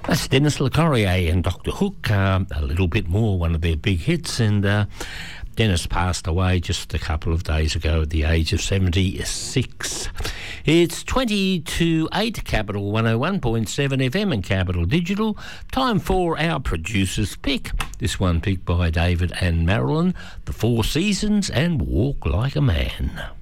That's Dennis LeCorrier and Dr. Hook, a little bit more, one of their big hits, and Dennis passed away just a couple of days ago at the age of 76. It's 20 to 8, Capital 101.7 FM and Capital Digital. Time for our producer's pick. This one picked by David and Marilyn, The Four Seasons and Walk Like a Man.